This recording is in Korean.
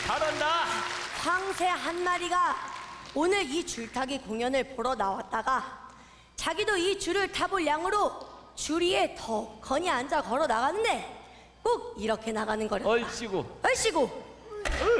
잘한다. 황새 한 마리가 오늘 이 줄타기 공연을 보러 나왔다가 자기도 이 줄을 타볼 양으로 줄 위에 더 건이 앉아 걸어 나가는데 꼭 이렇게 나가는 거랬다. 얼씨구. 얼씨구